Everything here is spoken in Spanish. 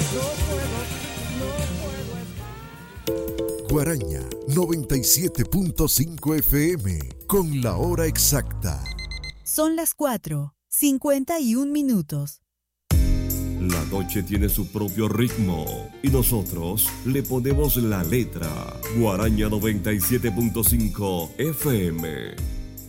Guaraña 97.5 FM con la hora exacta. Son las 4:51. La noche tiene su propio ritmo y nosotros le ponemos la letra. Guaraña 97.5 FM.